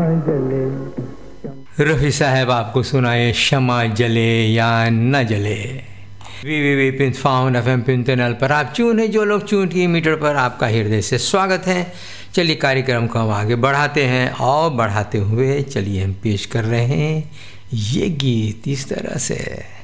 जले। रफ़ी साहब आपको सुनाए शमा जले या न जले। www.found.fm पर आप चून है जो लोग चून की मीटर पर आपका हृदय से स्वागत है। चलिए कार्यक्रम को हम आगे बढ़ाते हैं और बढ़ाते हुए चलिए हम पेश कर रहे हैं ये गीत इस तरह से।